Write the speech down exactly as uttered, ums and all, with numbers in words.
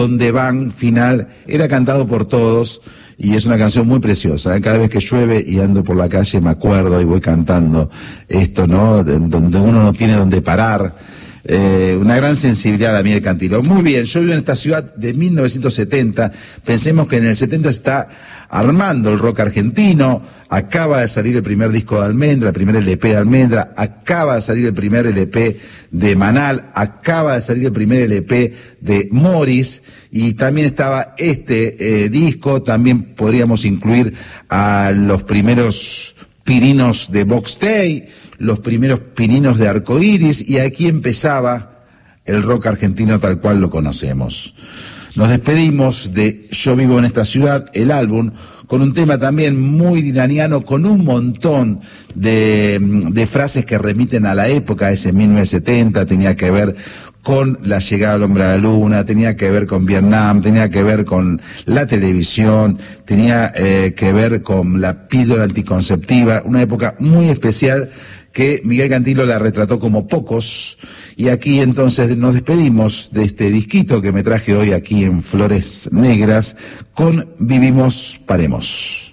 Donde van final era cantado por todos y es una canción muy preciosa, ¿eh? Cada vez que llueve y ando por la calle me acuerdo y voy cantando esto, ¿no? De, donde uno no tiene donde parar. Eh, una gran sensibilidad a Miguel Cantilo. Muy bien, yo vivo en esta ciudad de mil novecientos setenta, pensemos que en el setenta se está armando el rock argentino, acaba de salir el primer disco de Almendra, el primer L P de Almendra, acaba de salir el primer L P de Manal, acaba de salir el primer L P de Morris, y también estaba este eh, disco, también podríamos incluir a los primeros pirinos de Box Day, los primeros pininos de Arcoiris, y aquí empezaba el rock argentino tal cual lo conocemos. Nos despedimos de Yo vivo en esta ciudad, el álbum, con un tema también muy dinaniano, con un montón de, de frases que remiten a la época, ese mil novecientos setenta, tenía que ver con la llegada del hombre a la luna, tenía que ver con Vietnam, tenía que ver con la televisión, tenía eh, que ver con la píldora anticonceptiva, una época muy especial que Miguel Cantilo la retrató como pocos, y aquí entonces nos despedimos de este disquito que me traje hoy aquí en Flores Negras con Vivimos, Paremos.